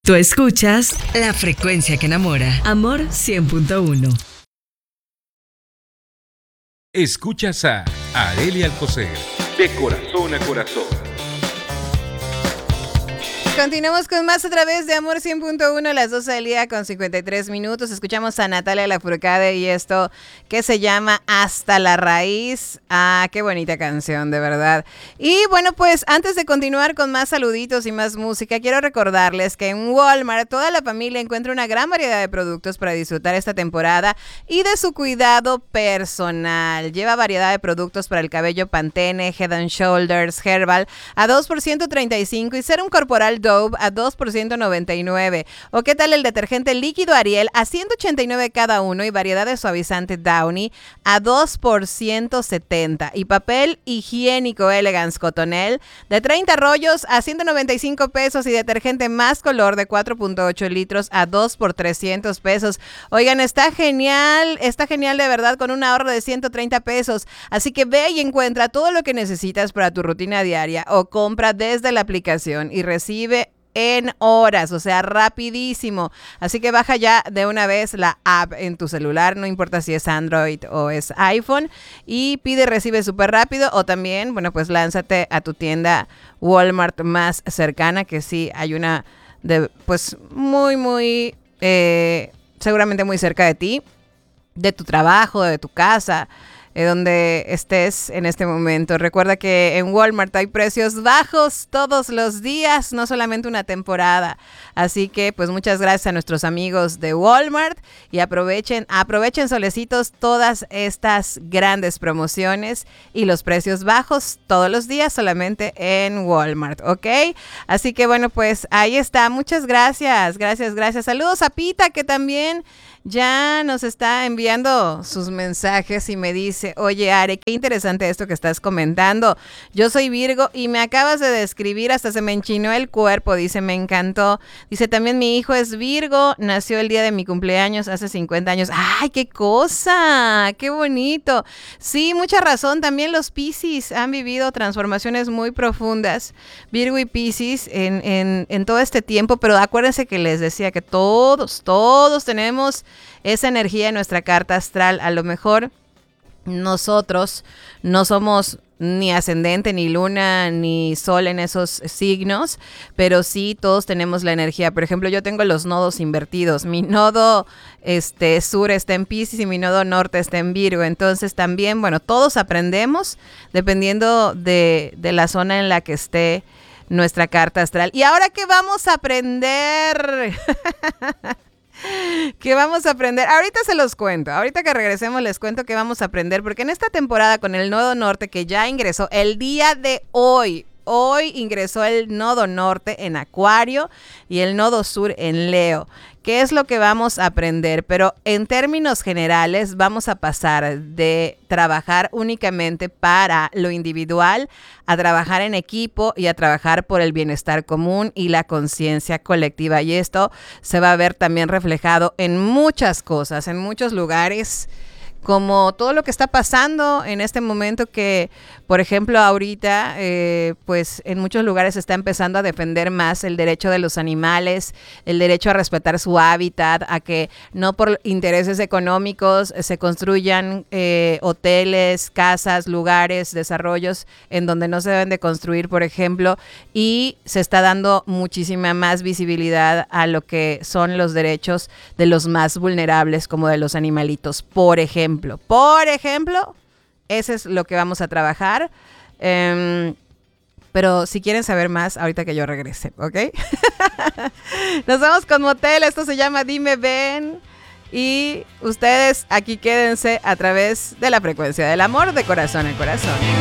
Tú escuchas La Frecuencia que Enamora. Amor 100.1. Escuchas a Arely Alcocer, de corazón a corazón. Continuamos con más a través de Amor 100.1 a las 12 del día con 53 minutos. Escuchamos a Natalia Lafourcade y esto que se llama Hasta la Raíz. Ah, qué bonita canción, de verdad. Y bueno, pues antes de continuar con más saluditos y más música, quiero recordarles que en Walmart toda la familia encuentra una gran variedad de productos para disfrutar esta temporada y de su cuidado personal. Lleva variedad de productos para el cabello Pantene, Head and Shoulders, Herbal a 2 por $135 y Serum Corporal Dove a 2 por $199. ¿O qué tal el detergente líquido Ariel a $189 cada uno y variedad de suavizante Downy a 2 por $170? Y papel higiénico Elegance Cotonel de 30 rollos a $195 y detergente Más Color de 4.8 litros a 2 por $300. Oigan, está genial de verdad, con un ahorro de $130. Así que ve y encuentra todo lo que necesitas para tu rutina diaria o compra desde la aplicación y recibe en horas, o sea, rapidísimo. Así que baja ya de una vez la app en tu celular, no importa si es Android o es iPhone, y pide y recibe súper rápido. O también, bueno, pues lánzate a tu tienda Walmart más cercana, que sí hay una de, pues muy, seguramente muy cerca de ti, de tu trabajo, de tu casa, donde estés en este momento. Recuerda que en Walmart hay precios bajos todos los días, no solamente una temporada. Así que pues muchas gracias a nuestros amigos de Walmart y aprovechen solecitos todas estas grandes promociones y los precios bajos todos los días solamente en Walmart, ¿ok? Así que bueno, pues ahí está. Muchas gracias. Saludos a Pita, que también ya nos está enviando sus mensajes y me dice: oye, Are, qué interesante esto que estás comentando. Yo soy Virgo y me acabas de describir, hasta se me enchinó el cuerpo. Dice, me encantó. Dice, también mi hijo es Virgo, nació el día de mi cumpleaños hace 50 años. ¡Ay, qué cosa! ¡Qué bonito! Sí, mucha razón. También los Piscis han vivido transformaciones muy profundas. Virgo y Piscis en todo este tiempo, pero acuérdense que les decía que todos tenemos esa energía en nuestra carta astral. A lo mejor nosotros no somos ni ascendente, ni luna, ni sol en esos signos, pero sí todos tenemos la energía. Por ejemplo, yo tengo los nodos invertidos. Mi nodo sur está en Piscis y mi nodo norte está en Virgo. Entonces también, bueno, todos aprendemos dependiendo de la zona en la que esté nuestra carta astral. ¿Y ahora qué vamos a aprender? ¿Qué vamos a aprender? Ahorita se los cuento. Ahorita que regresemos les cuento qué vamos a aprender, porque en esta temporada con el nodo norte que ya ingresó el día de hoy ingresó el nodo norte en Acuario y el nodo sur en Leo. ¿Qué es lo que vamos a aprender? Pero en términos generales vamos a pasar de trabajar únicamente para lo individual a trabajar en equipo y a trabajar por el bienestar común y la conciencia colectiva. Y esto se va a ver también reflejado en muchas cosas, en muchos lugares, como todo lo que está pasando en este momento que, por ejemplo, ahorita, pues en muchos lugares se está empezando a defender más el derecho de los animales, el derecho a respetar su hábitat, a que no por intereses económicos se construyan hoteles, casas, lugares, desarrollos en donde no se deben de construir, por ejemplo, y se está dando muchísima más visibilidad a lo que son los derechos de los más vulnerables, como de los animalitos, por ejemplo. Eso es lo que vamos a trabajar. Pero si quieren saber más, ahorita que yo regrese, ¿ok? Nos vamos con Motel. Esto se llama Dime Ven. Y ustedes aquí quédense a través de la frecuencia del amor, de corazón a corazón.